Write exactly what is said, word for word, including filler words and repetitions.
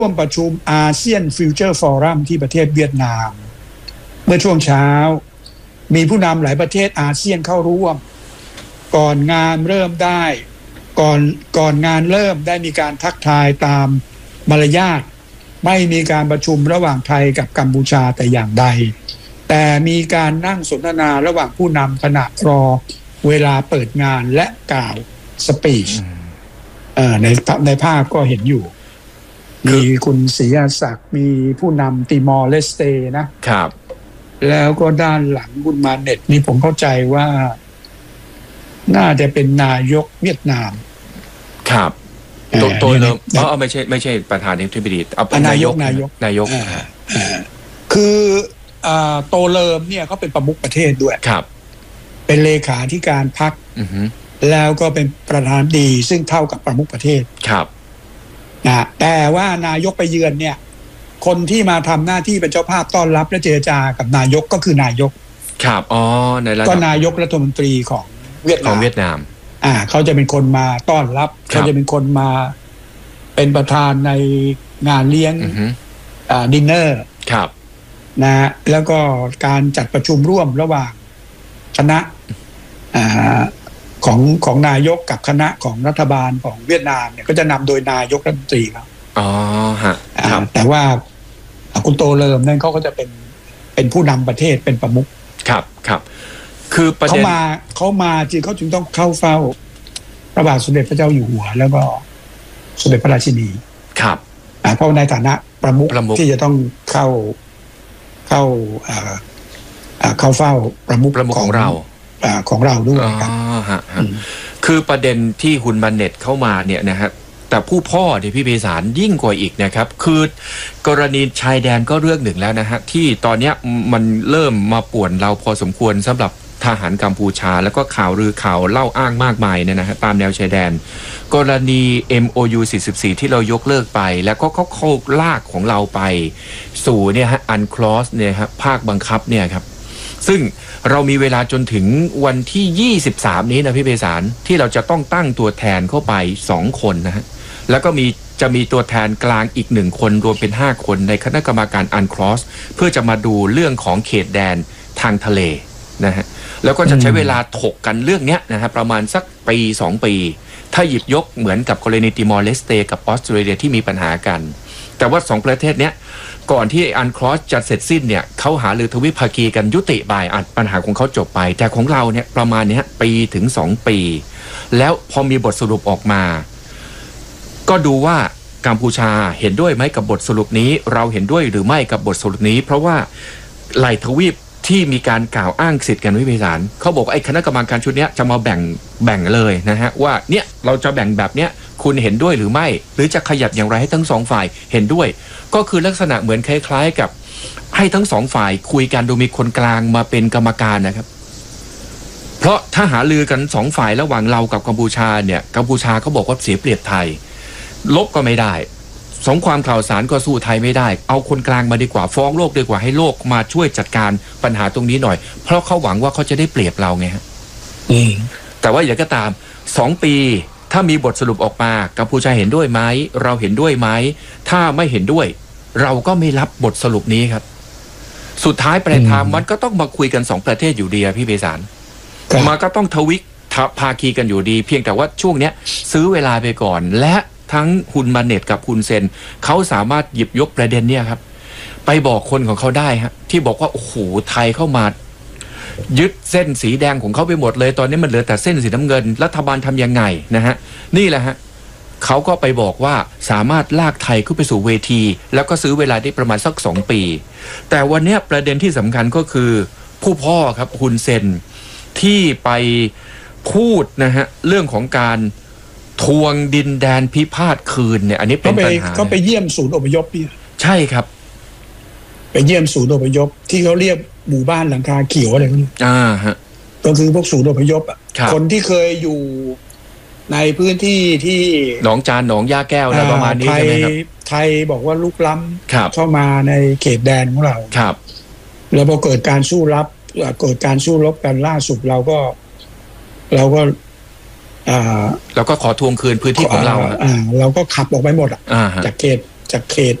ร่วมประชุมอาเซียนฟิวเจอร์ฟอรัมที่ประเทศเวียดนามเมื่อช่วงเช้ามีผู้นำหลายประเทศอาเซียนเข้าร่วมก่อนงานเริ่มได้ก่อนก่อนงานเริ่มได้มีการทักทายตามมารยาทไม่มีการประชุมระหว่างไทยกับกัมพูชาแต่อย่างใดแต่มีการนั่งสนทนาระหว่างผู้นำขณะรอเวลาเปิดงานและกล่าวสปีชในในภาพก็เห็นอยู่มีคุณศรีอาศักดิ์มีผู้นำติมอร์เลสเตนะครับแล้วก็ด้านหลังคุณมาเน็ตนี่ผมเข้าใจว่าน่าจะเป็นนายกเวียดนามครับตัวตัวเริ่มเพราะไม่ใช่ไม่ใช่ประธานาธิบดีเอาเป็นนายกนายกนายกคือโตเลิมเนี่ยเขาเป็นประมุขประเทศด้วยครับเป็นเลขาธิการพรรคแล้วก็เป็นประธานดีซึ่งเท่ากับประมุขประเทศครับนะแต่ว่านายกไปเยือนเนี่ยคนที่มาทำหน้าที่เป็นเจ้าภาพต้อนรับและเจรจากับนายกก็คือนายกครับอ๋อในระดับก็นายกรัฐมนตรีของเวียดนามของเวียดนามอ่าเขาจะเป็นคนมาต้อนรับเขาจะเป็นคนมาเป็นประธานในงานเลี้ยงอ่าดินเนอร์ครับนะแล้วก็การจัดประชุมร่วมระหว่างคณะอ่าของของนายกกับคณะของรัฐบาลของเวียดนามเนี่ยก็จะนำโดยนายกรัฐมนตรีครับอ๋อฮะแต่ว่าคุณโตเลิมนั่นเขาก็จะเป็นเป็นผู้นำประเทศเป็นประมุขครับครับคือประเด็นเขามาเขามาจริงเขาจึงต้องเข้าเฝ้าพระบาทสมเด็จพระเจ้าอยู่หัวแล้วก็สมเด็จพระราชินีครับเพราะในฐานะประมุขที่จะต้องเข้าเข้าเข้าเฝ้าประมุขของเราของเราด้วยครับคือประเด็นที่คุณบันเน็ตเข้ามาเนี่ยนะครับแต่ผู้พ่อเนี่ยพี่เบสารยิ่งกว่าอีกนะครับคือกรณีชายแดนก็เรื่องหนึ่งแล้วนะฮะที่ตอนนี้มันเริ่มมาป่วนเราพอสมควรสำหรับทหารกัมพูชาแล้วก็ข่าวลือข่าวเล่าอ้างมากมายเนี่ยนะฮะตามแนวชายแดนกรณี เอ็ม โอ ยู สี่สิบสี่ที่เรายกเลิกไปแล้วก็เขาเข้าลากของเราไปสู่เนี่ยฮะอันคลอสเนี่ยครับภาคบังคับเนี่ยครับซึ่งเรามีเวลาจนถึงวันที่ยี่สิบสามนี้นะพี่เบสารที่เราจะต้องตั้งตัวแทนเข้าไปสองคนนะฮะแล้วก็มีจะมีตัวแทนกลางอีกหนึ่งคนรวมเป็นห้าคนในคณะกรรมการอันคลอสเพื่อจะมาดูเรื่องของเขตแดนทางทะเลนะฮะแล้วก็จะใช้เวลาถกกันเรื่องนี้นะฮะประมาณสักปีสองปีถ้าหยิบยกเหมือนกับกรณีติมอร์เลสเตกับออสเตรเลียที่มีปัญหากันแต่ว่าสองประเทศเนี้ยก่อนที่อันคลอสจะเสร็จสิ้นเนี่ยเขาหารือทวิภาคีกันยุติไปปัญหาของเขาจบไปแต่ของเราเนี่ยประมาณนี้ปีถึงสองปีแล้วพอมีบทสรุปออกมาก็ดูว่ากัมพูชาเห็นด้วยไหมกับบทสรุปนี้เราเห็นด้วยหรือไม่กับบทสรุปนี้เพราะว่าหลายทวีปที่มีการกล่าวอ้างสิทธิ์กันวิพิสารเขาบอกไอ้คณะกรรมการชุดนี้จะมาแบ่งแบ่งเลยนะฮะว่าเนี่ยเราจะแบ่งแบบเนี้ยคุณเห็นด้วยหรือไม่หรือจะขยับอย่างไรให้ทั้งสองฝ่ายเห็นด้วยก็คือลักษณะเหมือนคล้ายๆกับให้ทั้งสองฝ่ายคุยกันโดยมีคนกลางมาเป็นกรรมการนะครับเพราะถ้าหาลือกันสองฝ่ายระหว่างเรากับกัมพูชาเนี่ยกัมพูชาเขาบอกว่าเสียเปรียบไทยลบก็ไม่ได้สงครามข่าวสารก็สู้ไทยไม่ได้เอาคนกลางมาดีกว่าฟ้องโลกดีกว่าให้โลกมาช่วยจัดการปัญหาตรงนี้หน่อยเพราะเขาหวังว่าเขาจะได้เปรียบเราไงฮะแต่ว่าอย่างก็ตามสองปีถ้ามีบทสรุปออกมากัมพูชาเห็นด้วยไหมเราเห็นด้วยไหมถ้าไม่เห็นด้วยเราก็ไม่รับบทสรุปนี้ครับสุดท้ายปลายทางมันก็ต้องมาคุยกันสองประเทศอยู่ดีพี่เบสารมันก็ต้องทวิภาคีกันอยู่ดีเพียงแต่ว่าช่วงเนี้ยซื้อเวลาไปก่อนและทั้งคุณมาเน็ตกับคุณเซนเขาสามารถหยิบยกประเด็นเนี่ยครับไปบอกคนของเขาได้ฮะที่บอกว่าโอ้โหไทยเข้ามายึดเส้นสีแดงของเขาไปหมดเลยตอนนี้มันเหลือแต่เส้นสีน้ำเงินรัฐบาลทำยังไงนะฮะนี่แหละฮะเขาก็ไปบอกว่าสามารถลากไทยขึ้นไปสู่เวทีแล้วก็ซื้อเวลาได้ประมาณสักสองปีแต่วันนี้ประเด็นที่สำคัญก็คือผู้พ่อครับคุณเซนที่ไปพูดนะฮะเรื่องของการทวงดินแดนพิพาทคืนเนี่ยอันนี้เป็นปัญหาเขาไปเยี่ยมศูนย์อพยพพี่ใช่ครับไปเยี่ยมศูนย์อพยพที่เขาเรียกหมู่บ้านหลังคาเขียวอะไรพวกนี้อ่าฮะก็คือพวกศูนย์อพยพอ่ะคนที่เคยอยู่ในพื้นที่ที่หนองจานหนองย่าแก้วอะไรประมาณนี้ใช่ไหมครับไทยบอกว่าลุกล้ำเข้ามาในเขตแดนของเราครับแล้วพอเกิดการสู้รบเกิดการสู้รบกันล่าสุดเราก็เราก็เราก็ขอทวงคืนพื้นที่ของเราอ่าเราก็ขับออกไปหมดอ่ะจากเขตจากเขต